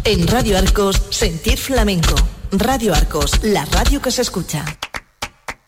En Radio Arcos, Sentir Flamenco. Radio Arcos, la radio que se escucha.